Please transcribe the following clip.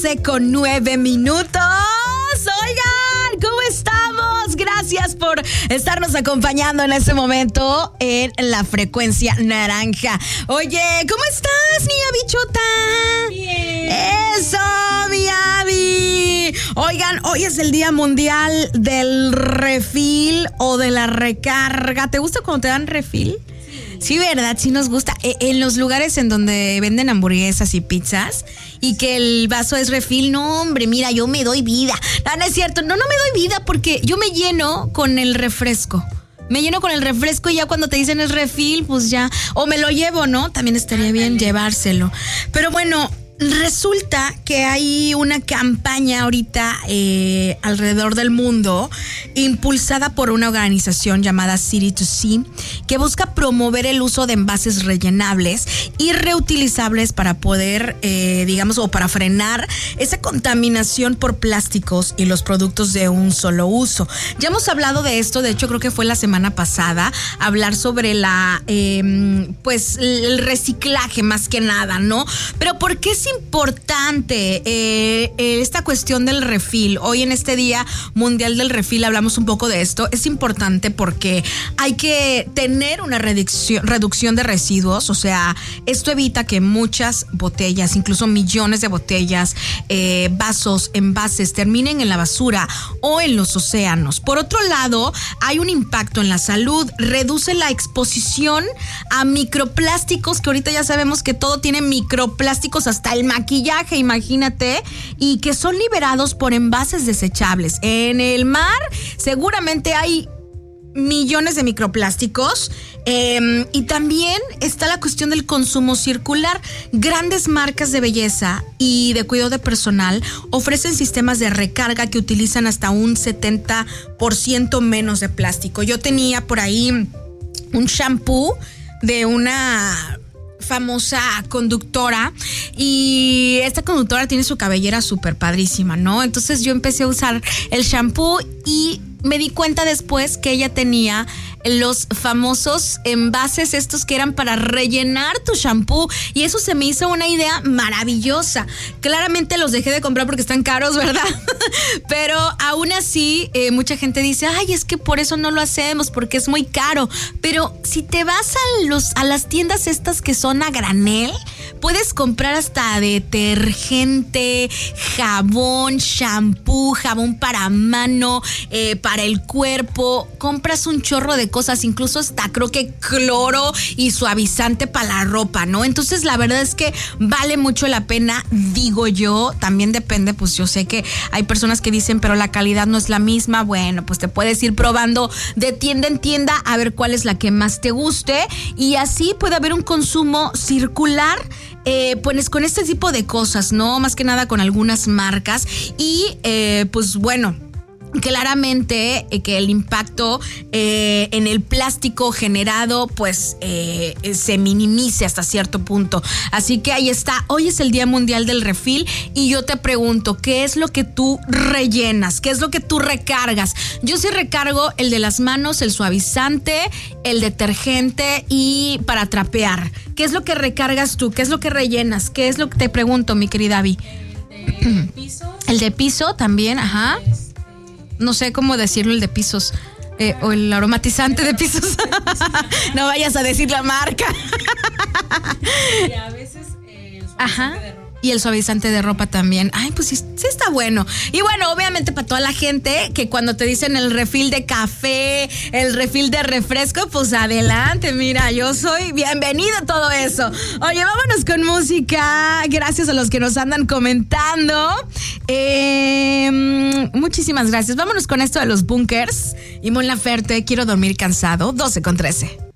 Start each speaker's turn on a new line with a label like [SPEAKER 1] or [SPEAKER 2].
[SPEAKER 1] Con 9 minutos. Oigan, ¿cómo estamos? Gracias por estarnos acompañando en este momento en la frecuencia naranja. Oye, ¿cómo estás, mi bichota?
[SPEAKER 2] Bien.
[SPEAKER 1] Eso, mi Abby. Oigan, hoy es el Día Mundial del Refill o de la recarga. ¿Te gusta cuando te dan refill? Sí, ¿verdad? Sí nos gusta. En los lugares en donde venden hamburguesas y pizzas y que el vaso es refill, no, hombre, mira, yo me doy vida. No es cierto, no me doy vida porque yo me lleno con el refresco. Me lleno con el refresco y ya cuando te dicen es refill, pues ya. O me lo llevo, ¿no? También estaría bien llevárselo. Pero bueno, resulta que hay una campaña ahorita alrededor del mundo impulsada por una organización llamada City2C que busca promover el uso de envases rellenables y reutilizables para poder, o para frenar esa contaminación por plásticos y los productos de un solo uso. Ya hemos hablado de esto, de hecho creo que fue la semana pasada, hablar sobre el reciclaje más que nada, ¿no? Pero ¿por qué es importante esta cuestión del refill? Hoy en este Día Mundial del Refill hablamos un poco de esto. Es importante porque hay que tener una reducción de residuos. O sea, esto evita que muchas botellas, incluso millones de botellas, vasos, envases, terminen en la basura o en los océanos. Por otro lado, hay un impacto en la salud. Reduce la exposición a microplásticos, que ahorita ya sabemos que todo tiene microplásticos, hasta el maquillaje, imagínate, y que son liberados por envases desechables. En el mar seguramente hay millones de microplásticos, y también está la cuestión del consumo circular. Grandes marcas de belleza y de cuidado de personal ofrecen sistemas de recarga que utilizan hasta un 70% menos de plástico. Yo tenía por ahí un shampoo de una famosa conductora y esta conductora tiene su cabellera súper padrísima, ¿no? Entonces yo empecé a usar el shampoo y me di cuenta después que ella tenía los famosos envases estos que eran para rellenar tu shampoo y eso se me hizo una idea maravillosa. Claramente los dejé de comprar porque están caros, ¿verdad? Pero aún así mucha gente dice, ay, es que por eso no lo hacemos porque es muy caro. Pero si te vas a las tiendas estas que son a granel, puedes comprar hasta detergente, jabón, shampoo, jabón para mano, para el cuerpo. Compras un chorro de cosas, incluso hasta creo que cloro y suavizante para la ropa, ¿no? Entonces la verdad es que vale mucho la pena, digo yo. También depende, pues yo sé que hay personas que dicen, pero la calidad no es la misma. Bueno, pues te puedes ir probando de tienda en tienda a ver cuál es la que más te guste y así puede haber un consumo circular. Pues con este tipo de cosas, ¿no? Más que nada con algunas marcas y pues bueno, claramente que el impacto en el plástico generado pues se minimice hasta cierto punto. Así que ahí está, hoy es el Día Mundial del Refill y yo te pregunto, ¿qué es lo que tú rellenas? ¿Qué es lo que tú recargas? Yo sí recargo el de las manos, el suavizante, el detergente y para trapear. ¿Qué es lo que recargas tú? ¿Qué es lo que rellenas? ¿Qué es lo que te pregunto, mi querida Abby?
[SPEAKER 2] El de piso.
[SPEAKER 1] El de piso también, ajá. No sé cómo decirlo, el de pisos. O el aromatizante de pisos. No vayas a decir la marca.
[SPEAKER 2] Y a veces el suavizante
[SPEAKER 1] ajá.
[SPEAKER 2] de ropa.
[SPEAKER 1] Y el suavizante de ropa también. Ay, pues sí está bueno. Y bueno, obviamente para toda la gente que cuando te dicen el refill de café, el refill de refresco, pues adelante, mira, yo soy bienvenida a todo eso. Oye, vámonos con música. Gracias a los que nos andan comentando. Muchísimas gracias. Vámonos con esto de los Bunkers y Mon Laferte, Quiero dormir cansado, 12:13.